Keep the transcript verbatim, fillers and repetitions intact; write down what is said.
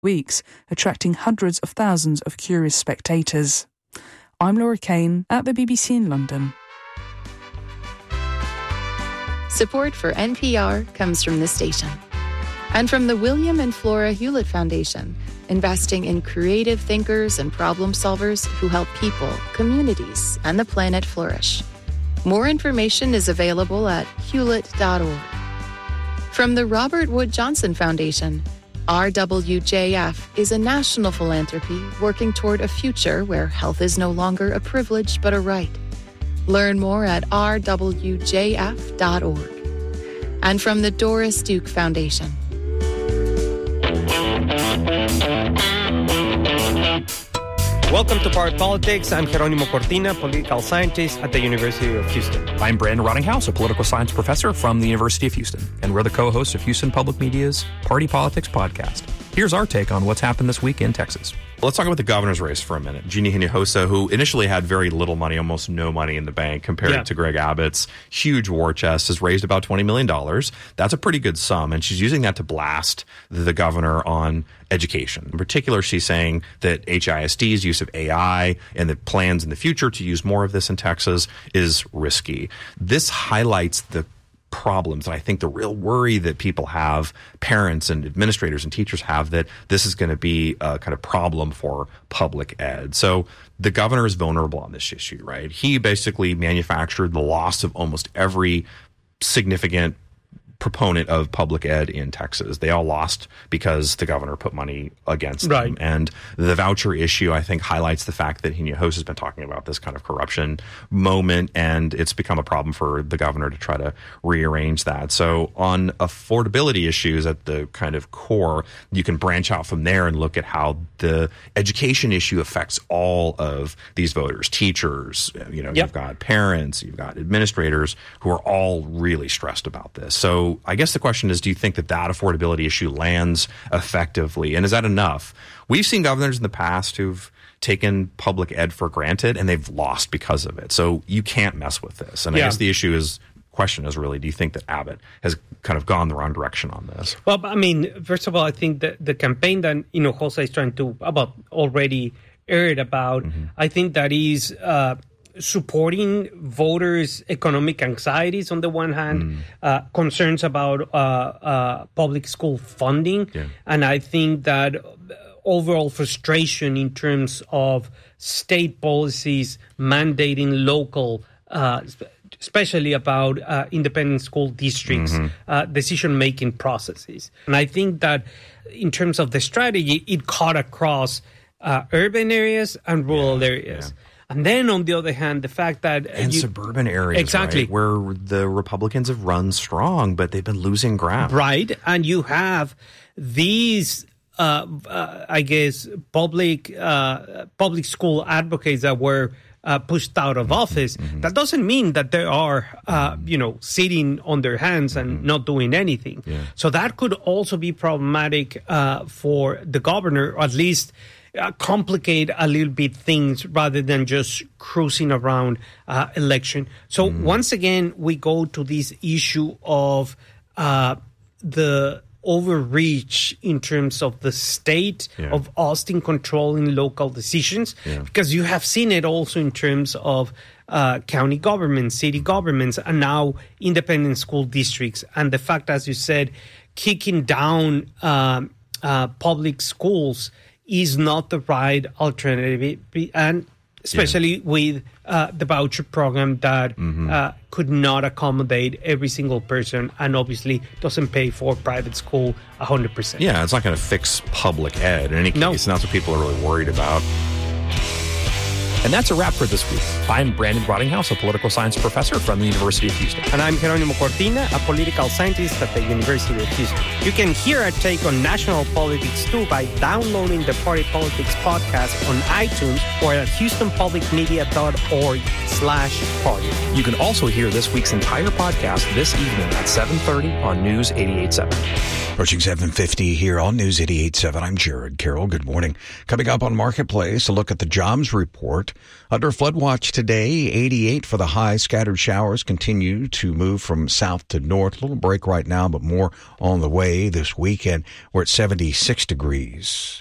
weeks, attracting hundreds of thousands of curious spectators. I'm Laura Kane at the B B C in London. Support for N P R comes from this station and from the William and Flora Hewlett Foundation, investing in creative thinkers and problem solvers who help people, communities, and the planet flourish. More information is available at hewlett dot org. From the Robert Wood Johnson Foundation, R W J F is a national philanthropy working toward a future where health is no longer a privilege but a right. Learn more at r w j f dot org. And from the Doris Duke Foundation. Welcome to Part Politics. I'm Jerónimo Cortina, political scientist at the University of Houston. I'm Brandon Rottinghouse, a political science professor from the University of Houston, and we're the co-hosts of Houston Public Media's Party Politics podcast. Here's our take on what's happened this week in Texas. Let's talk about the governor's race for a minute. Jeannie Hinojosa, who initially had very little money, almost no money in the bank compared yeah. to Greg Abbott's huge war chest, has raised about twenty million dollars. That's a pretty good sum, and she's using that to blast the governor on education. In particular, she's saying that H I S D's use of A I and the plans in the future to use more of this in Texas is risky. This highlights the problems, and I think the real worry that people have, parents and administrators and teachers have, that this is going to be a kind of problem for public ed. So the governor is vulnerable on this issue, right? He basically manufactured the loss of almost every significant proponent of public ed in Texas. They all lost because the governor put money against right. them. And the voucher issue, I think, highlights the fact that Hinojosa has been talking about this kind of corruption moment, and it's become a problem for the governor to try to rearrange that. So on affordability issues at the kind of core, you can branch out from there and look at how the education issue affects all of these voters, teachers, you know, yep. you've got parents, you've got administrators who are all really stressed about this. So I guess the question is, do you think that that affordability issue lands effectively? And is that enough? We've seen governors in the past who've taken public ed for granted, and they've lost because of it. So you can't mess with this. And yeah. I guess the issue is, question is really, do you think that Abbott has kind of gone the wrong direction on this? Well, I mean, first of all, I think that the campaign that Hinojosa is trying to, about already aired about, mm-hmm. I think that is uh, supporting voters' economic anxieties on the one hand, mm. uh, concerns about uh, uh, public school funding, yeah. and I think that overall frustration in terms of state policies mandating local, uh, especially about uh, independent school districts, mm-hmm. uh, decision-making processes. And I think that in terms of the strategy, it cut across uh, urban areas and rural yeah, areas. Yeah. And then, on the other hand, the fact that... And you, suburban areas, exactly. right, where the Republicans have run strong, but they've been losing ground. Right. And you have these, uh, uh, I guess, public uh, public school advocates that were uh, pushed out of office. Mm-hmm. That doesn't mean that they are, uh, you know, sitting on their hands and mm-hmm. not doing anything. Yeah. So that could also be problematic uh, for the governor, or at least... Uh, complicate a little bit things rather than just cruising around uh, election. So mm. once again, we go to this issue of uh, the overreach in terms of the state yeah. of Austin controlling local decisions, yeah. because you have seen it also in terms of uh, county governments, city governments, and now independent school districts. And the fact, as you said, kicking down um, uh, public schools is not the right alternative, and especially yeah. with uh, the voucher program that mm-hmm. uh, could not accommodate every single person and obviously doesn't pay for private school one hundred percent. Yeah, it's not going to fix public ed in any case, no. and that's what people are really worried about. And that's a wrap for this week. I'm Brandon Rottinghouse, a political science professor from the University of Houston. And I'm Jerónimo Cortina, a political scientist at the University of Houston. You can hear our take on national politics too by downloading the Party Politics podcast on iTunes or at houstonpublicmedia.org slash party. You can also hear this week's entire podcast this evening at seven thirty on News eighty-eight point seven. Approaching seven fifty here on News eighty-eight point seven. I'm Jared Carroll. Good morning. Coming up on Marketplace, a look at the jobs report Report. Under flood watch today, eighty-eight for the high. Scattered showers continue to move from south to north. A little break right now, but more on the way this weekend. We're at seventy-six degrees.